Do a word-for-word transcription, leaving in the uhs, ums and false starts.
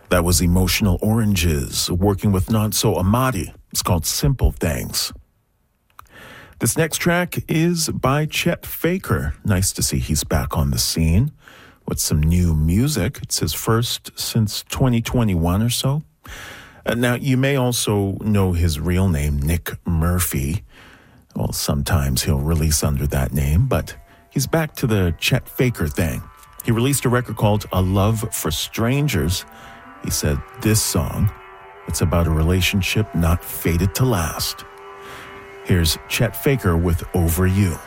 That was Emotional Oranges, working with Nonso Amadi. It's called Simple Things. This next track is by Chet Faker. Nice to see he's back on the scene with some new music. It's his first since twenty twenty-one or so. Uh, now, you may also know his real name, Nick Murphy. Well, sometimes he'll release under that name, but he's back to the Chet Faker thing. He released a record called A Love for Strangers. He said this song, it's about a relationship not fated to last. Here's Chet Faker with Over You.